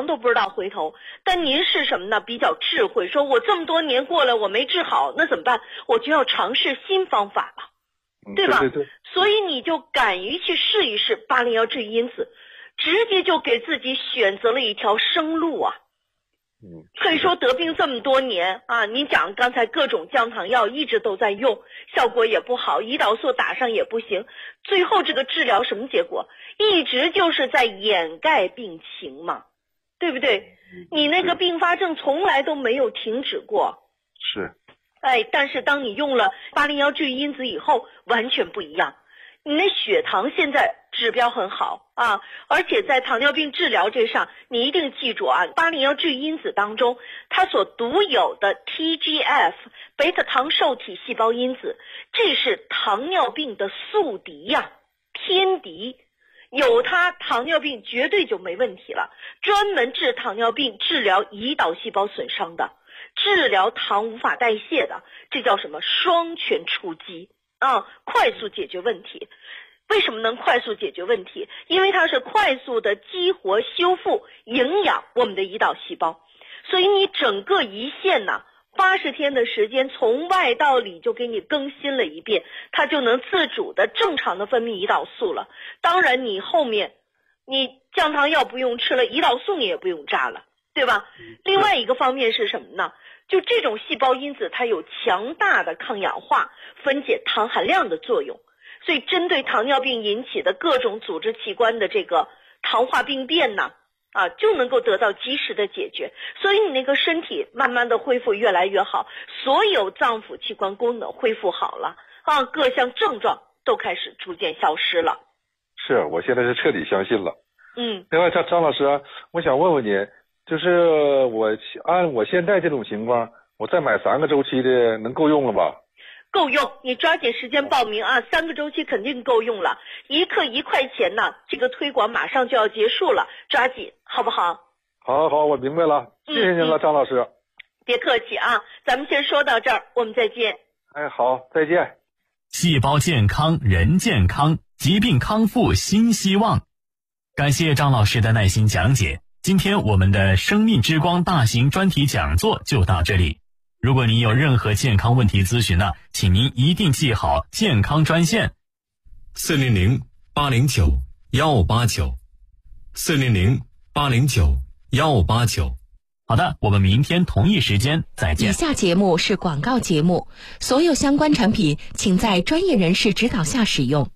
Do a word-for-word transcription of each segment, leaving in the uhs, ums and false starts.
娘都不知道回头。但您是什么呢？比较智慧，说我这么多年过了，我没治好，那怎么办？我就要尝试新方法了，对吧？ 对对对。 所以你就敢于去试一试八零幺治愈因子，直接就给自己选择了一条生路啊。 嗯， 可以说得病这么多年啊，你讲刚才各种降糖药一直都在用，效果也不好，胰岛素打上也不行，最后这个治疗什么结果？一直就是在掩盖病情嘛，对不对？你那个并发症从来都没有停止过。 是。 哎，但是当你用了八零幺治愈因子以后，完全不一样。你那血糖现在指标很好啊，而且在糖尿病治疗这上，你一定记住啊，八零幺治愈因子当中，它所独有的 T G F 贝塔糖受体细胞因子，这是糖尿病的宿敌呀、啊，天敌。有它，糖尿病绝对就没问题了。专门治糖尿病、治疗胰岛细胞损伤的，治疗糖无法代谢的，这叫什么？双全出击啊，快速解决问题。为什么能快速解决问题？因为它是快速的激活、修复、营养我们的胰岛细胞，所以你整个胰腺呢，八十天的时间从外到里就给你更新了一遍，它就能自主的正常的分泌胰岛素了。当然你后面你降糖药不用吃了，胰岛素你也不用扎了，对吧？另外一个方面是什么呢？就这种细胞因子它有强大的抗氧化、分解糖含量的作用，所以针对糖尿病引起的各种组织器官的这个糖化病变呢，啊，就能够得到及时的解决，所以你那个身体慢慢的恢复越来越好，所有脏腑器官功能恢复好了啊，各项症状都开始逐渐消失了。 是，我现在是彻底相信了。 嗯。 另外，张张老师啊，我想问问您，就是我按我现在这种情况，我再买三个周期的能够用了吧？ 够用，你抓紧时间报名啊！三个周期肯定够用了，一克一块钱呢，这个推广马上就要结束了，抓紧好不好？ 好好，我明白了，谢谢您了， 嗯、 张老师。 别客气啊，咱们先说到这儿，我们再见。 哎，好，再见。 细胞健康，人健康，疾病康复新希望。感谢张老师的耐心讲解。今天我们的生命之光大型专题讲座就到这里。如果您有任何健康问题咨询呢，请您一定记好健康专线四零零八零九幺五八九四零零八零九幺五八九。 好的，我们明天同一时间再见。 以下节目是广告节目，所有相关产品请在专业人士指导下使用。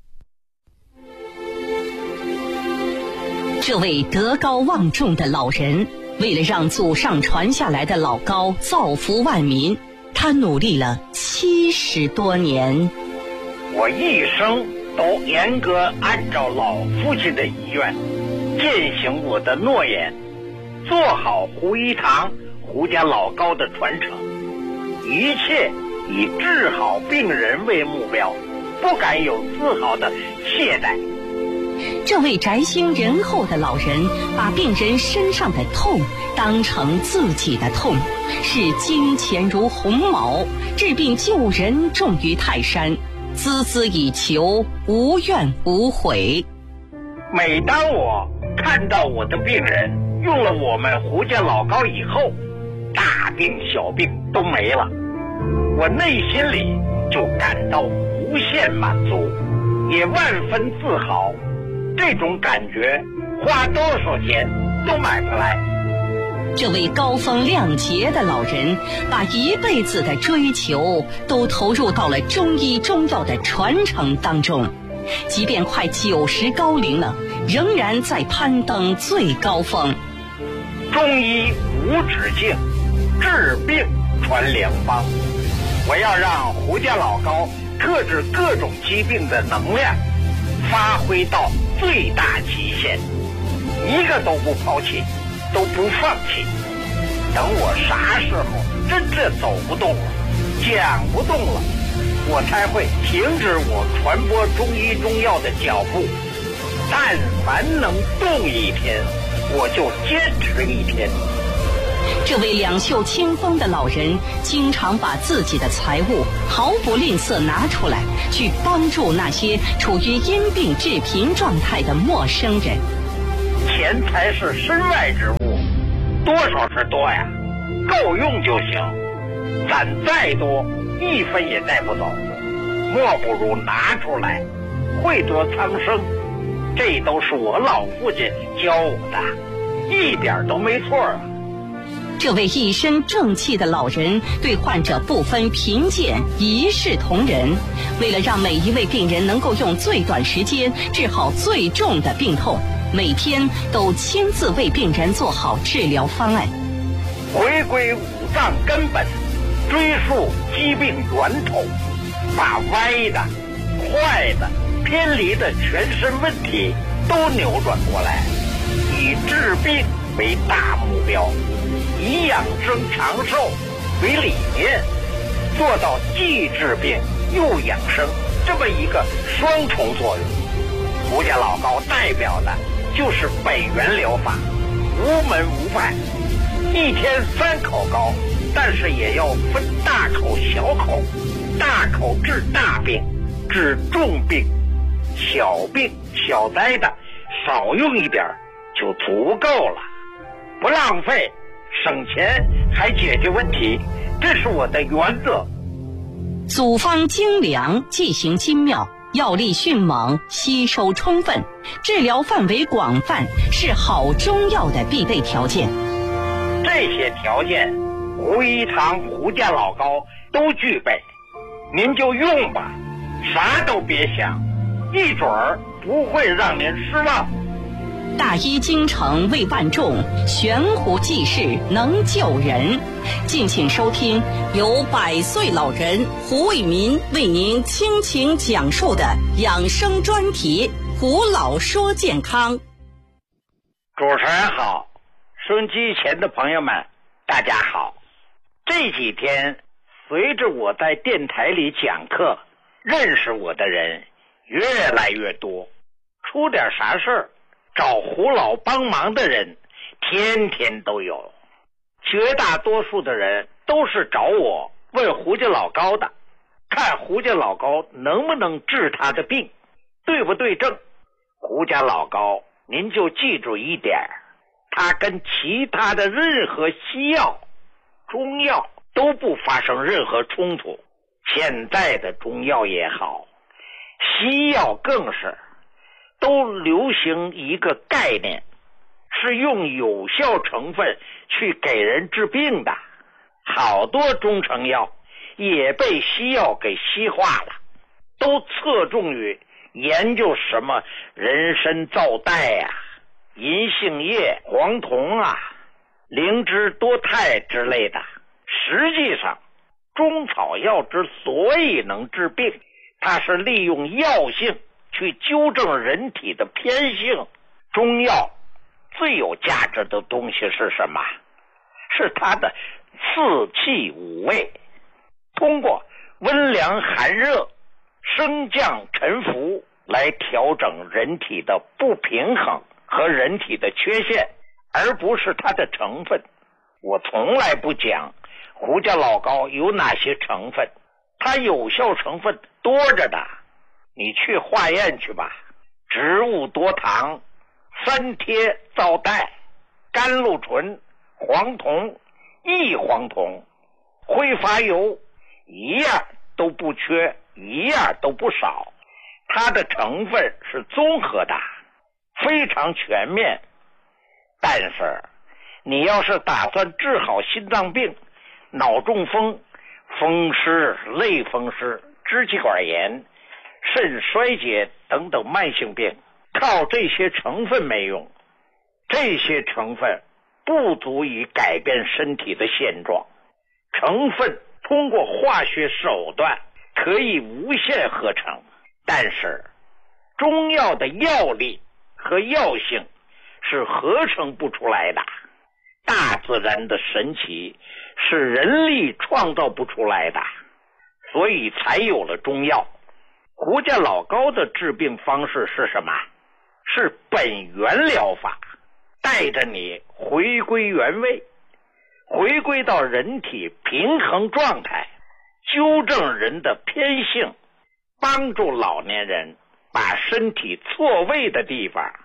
这位德高望重的老人，为了让祖上传下来的老高造福万民，他努力了七十多年。 我一生都严格按照老父亲的遗愿，践行我的诺言，做好胡一堂、胡家老高的传承，一切以治好病人为目标，不敢有丝毫的懈怠。 这位宅心仁厚的老人把病人身上的痛当成自己的痛，视金钱如鸿毛，治病救人重于泰山，孜孜以求，无怨无悔。 每当我看到我的病人用了我们胡家老高以后，大病小病都没了，我内心里就感到无限满足，也万分自豪。这种感觉花多少钱都买不来。 这位高风亮节的老人把一辈子的追求都投入到了中医中药的传承当中，即便快九十高龄了，仍然在攀登最高峰。 中医无止境，治病传良方。我要让胡家老高克制各种疾病的能量发挥到最大极限，一个都不抛弃，都不放弃。等我啥时候真正走不动了，讲不动了，我才会停止我传播中医中药的脚步。但凡能动一天，我就坚持一天。 这位两袖清风的老人经常把自己的财物毫不吝啬拿出来，去帮助那些处于因病致贫状态的陌生人。 钱才是身外之物，多少是多呀，够用就行，攒再多一分也带不走，莫不如拿出来惠泽苍生。这都是我老父亲教我的，一点都没错啊。 这位一身正气的老人对患者不分贫贱，一视同仁。为了让每一位病人能够用最短时间治好最重的病痛，每天都亲自为病人做好治疗方案， 回归五脏根本，追溯疾病源头，把歪的、坏的、偏离的全身问题都扭转过来，以治病为大目标，以养生长寿为理念，做到既治病又养生这么一个双重作用。胡家老高代表的就是本源疗法，无门无派，一天三口膏，但是也要分大口小口，大口治大病，治重病，小病小灾的少用一点就足够了，不浪费，省钱还解决问题，这是我的原则。 组方精良，剂型精妙，药力迅猛，吸收充分，治疗范围广泛，是好中药的必备条件。 这些条件胡一堂胡家老高都具备，您就用吧，啥都别想，一准儿不会让您失望。 大医精诚为万众，悬壶济世能救人。敬请收听由百岁老人胡卫民为您倾情讲述的养生专题《胡老说健康》。 主持人好，收音机前的朋友们大家好。这几天随着我在电台里讲课，认识我的人越来越多，出点啥事儿找胡老帮忙的人天天都有，绝大多数的人都是找我问胡家老高的，看胡家老高能不能治他的病，对不对症。胡家老高您就记住一点，他跟其他的任何西药、中药都不发生任何冲突。现在的中药也好，西药更是都流行一个概念，是用有效成分去给人治病的。好多中成药也被西药给西化了，都侧重于研究什么人参皂苷啊、银杏叶、黄酮啊、灵芝多肽之类的。实际上中草药之所以能治病，它是利用药性去纠正人体的偏性。中药最有价值的东西是什么？是它的四气五味，通过温凉寒热、升降沉浮来调整人体的不平衡和人体的缺陷，而不是它的成分。我从来不讲胡家老高有哪些成分，它有效成分多着的，你去化验去吧。植物多糖、三萜皂苷、甘露醇、黄酮、异黄酮、挥发油，一样都不缺，一样都不少。它的成分是综合的，非常全面。但是你要是打算治好心脏病、脑中风、风湿、类风湿、支气管炎、肾衰竭等等慢性病，靠这些成分没用，这些成分不足以改变身体的现状。成分通过化学手段可以无限合成，但是中药的药力和药性是合成不出来的。大自然的神奇是人力创造不出来的，所以才有了中药。胡家老高的治病方式是什么？是本源疗法，带着你回归原位，回归到人体平衡状态，纠正人的偏性，帮助老年人把身体错位的地方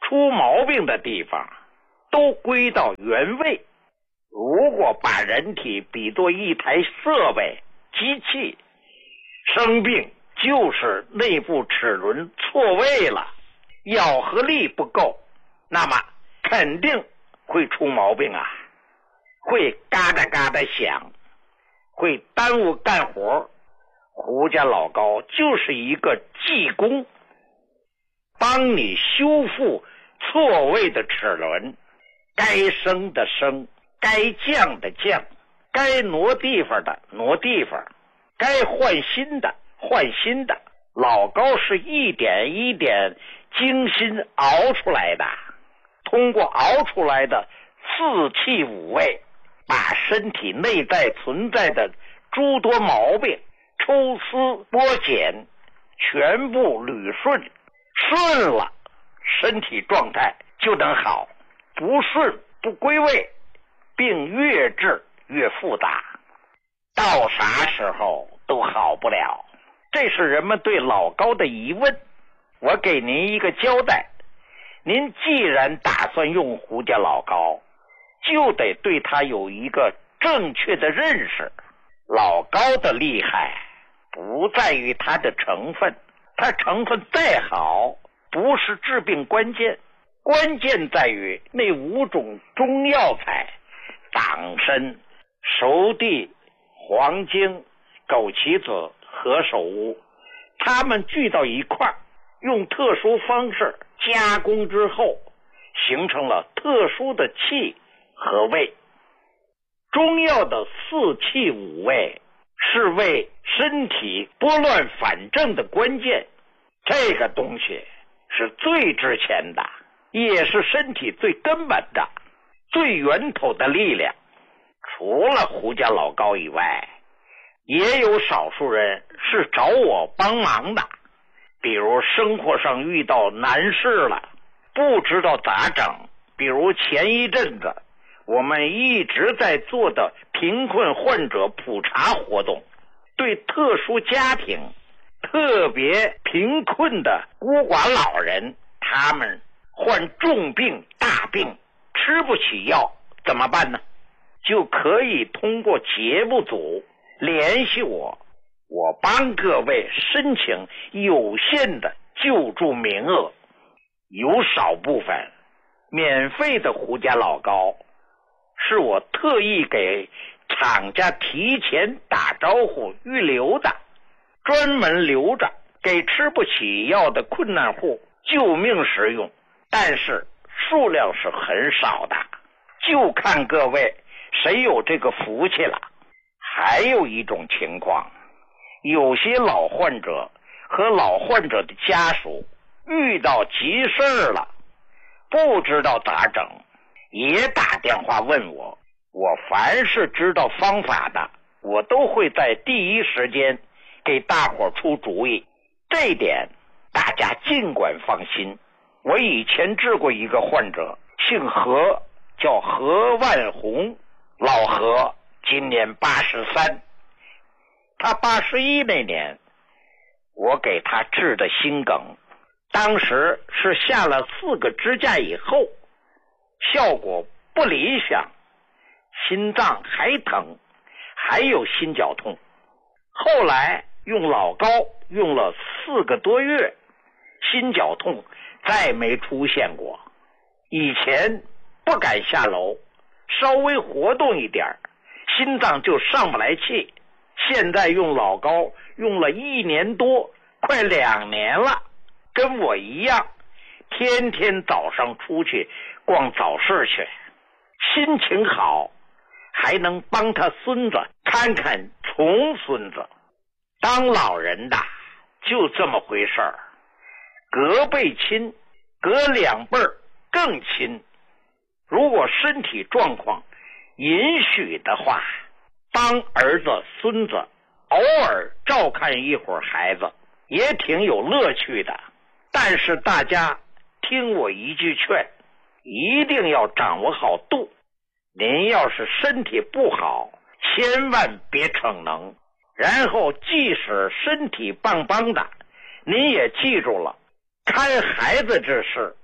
出毛病的地方都归到原位。如果把人体比作一台设备机器，生病就是内部齿轮错位了，咬合力不够，那么肯定会出毛病啊，会嘎哒嘎哒响，会耽误干活。胡家老高就是一个技工，帮你修复错位的齿轮，该升的升，该降的降，该挪地方的挪地方，该换新的换新的。老高是一点一点精心熬出来的，通过熬出来的四气五味，把身体内在存在的诸多毛病抽丝剥茧，全部捋顺，顺了身体状态就能好，不顺不归位，病越治越复杂，到啥时候都好不了。这是人们对老高的疑问，我给您一个交代，您既然打算用胡家老高，就得对他有一个正确的认识。老高的厉害不在于它的成分，它成分再好不是治病关键，关键在于那五种中药材：党参、熟地、黄精、枸杞子、何首乌，它们聚到一块儿，用特殊方式加工之后，形成了特殊的气和味。中药的四气五味是为身体拨乱反正的关键，这个东西是最值钱的，也是身体最根本的、最源头的力量。除了胡家老高以外，也有少数人是找我帮忙的，比如生活上遇到难事了，不知道咋整，比如前一阵子我们一直在做的贫困患者普查活动，对特殊家庭、特别贫困的孤寡老人，他们患重病大病，吃不起药怎么办呢？就可以通过节目组联系我，我帮各位申请有限的救助名额，有少部分免费的胡家老高是我特意给厂家提前打招呼预留的，专门留着给吃不起药的困难户救命使用，但是数量是很少的，就看各位谁有这个福气了。还有一种情况，有些老患者和老患者的家属遇到急事儿了，不知道咋整，也打电话问我。我凡是知道方法的，我都会在第一时间给大伙出主意，这一点大家尽管放心。我以前治过一个患者，姓何，叫何万红，老何今年八十三，他八十一那年我给他治的心梗，当时是下了四个支架以后，效果不理想，心脏还疼，还有心绞痛。后来用老高用了四个多月，心绞痛再没出现过。以前不敢下楼，稍微活动一点心脏就上不来气，现在用老高用了一年多，快两年了，跟我一样，天天早上出去逛早市去，心情好，还能帮他孙子看看重孙子。当老人的就这么回事儿，隔辈亲，隔两辈儿更亲。如果身体状况允许的话，帮儿子孙子偶尔照看一会儿孩子也挺有乐趣的。但是大家听我一句劝，一定要掌握好度。您要是身体不好，千万别逞能，然后即使身体棒棒的，您也记住了，看孩子这事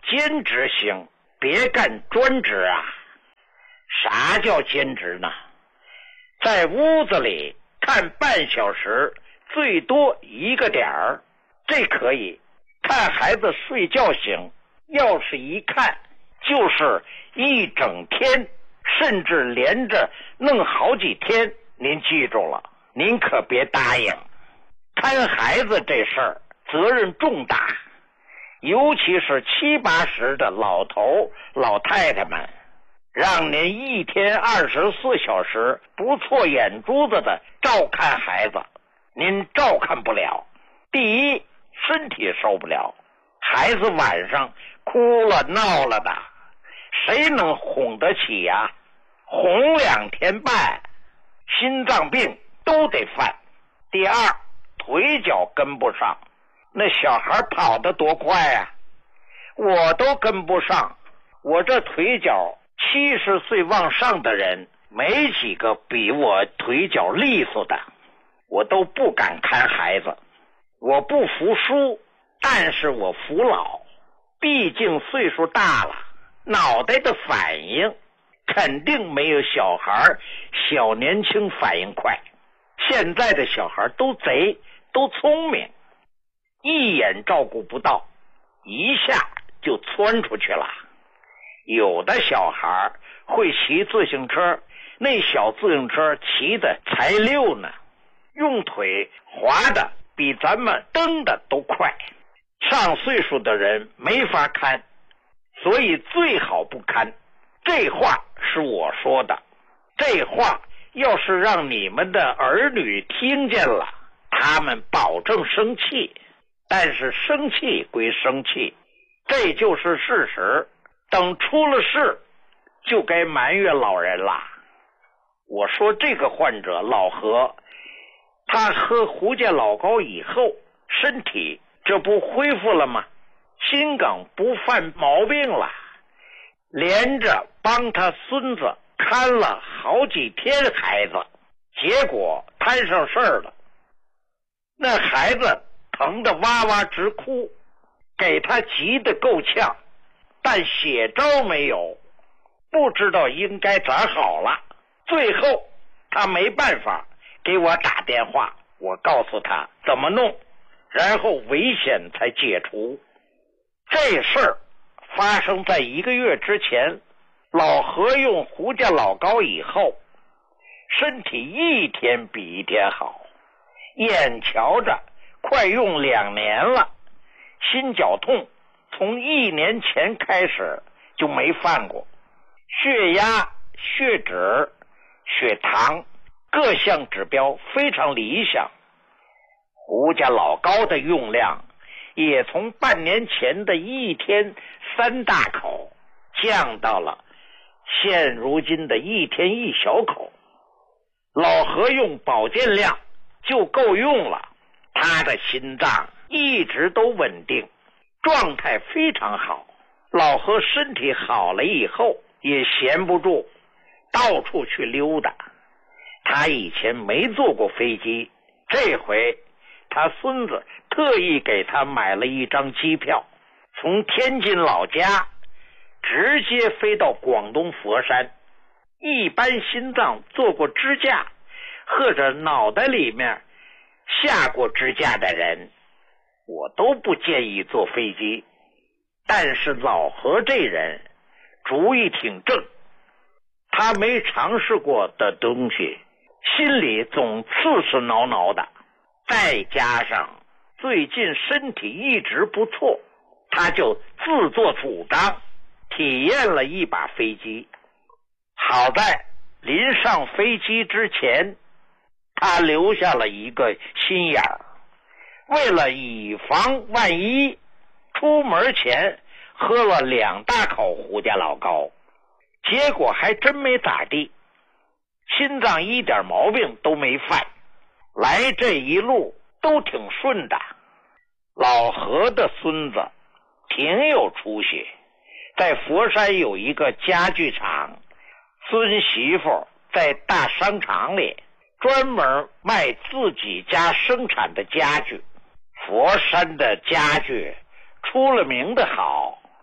兼职行，别干专职啊。啥叫兼职呢？在屋子里看半小时，最多一个点儿，这可以。看孩子睡觉行，要是一看就是一整天，甚至连着弄好几天。您记住了，您可别答应。看孩子这事儿责任重大，尤其是七八十的老头老太太们，让您一天二十四小时不错眼珠子的照看孩子，您照看不了。第一，身体受不了，孩子晚上哭了闹了的，谁能哄得起呀？哄两天半，心脏病都得犯。第二，腿脚跟不上，那小孩跑得多快啊，我都跟不上。我这腿脚七十岁往上的人没几个比我腿脚利索的，我都不敢看孩子。我不服输，但是我服老，毕竟岁数大了，脑袋的反应肯定没有小孩小年轻反应快。现在的小孩都贼，都聪明，一眼照顾不到，一下就窜出去了。有的小孩会骑自行车，那小自行车骑的才溜呢，用腿滑的比咱们蹬的都快。上岁数的人没法看，所以最好不看。这话是我说的，这话要是让你们的儿女听见了，他们保证生气。但是生气归生气，这就是事实。等出了事，就该埋怨老人了。我说这个患者老何，他喝胡健老膏以后，身体这不恢复了吗？心梗不犯毛病了，连着帮他孙子看了好几天孩子，结果摊上事儿了。那孩子疼得哇哇直哭，给他急得够呛，但血招没有，不知道应该咋好了。最后他没办法给我打电话，我告诉他怎么弄，然后危险才解除。这事儿发生在一个月之前，老何用胡健老膏以后，身体一天比一天好，眼瞧着快用两年了，心绞痛从一年前开始就没犯过，血压、血脂、血糖各项指标非常理想。胡健老膏的用量也从半年前的一天三大口降到了现如今的一天一小口。老何用保健量就够用了，他的心脏一直都稳定，状态非常好。老何身体好了以后也闲不住，到处去溜达。他以前没坐过飞机，这回他孙子特意给他买了一张机票，从天津老家直接飞到广东佛山。一般心脏做过支架或者脑袋里面下过支架的人，我都不建议坐飞机。但是老何这人主意挺正，他没尝试过的东西，心里总刺刺挠挠的。再加上最近身体一直不错，他就自作主张体验了一把飞机。好在临上飞机之前，他留下了一个心眼儿，为了以防万一，出门前喝了两大口胡健老膏，结果还真没咋地，心脏一点毛病都没犯，来这一路都挺顺的。老何的孙子挺有出息，在佛山有一个家具厂，孙媳妇在大商场里专门卖自己家生产的家具。佛山的家具出了名的好，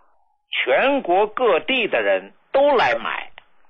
全国各地的人都来买。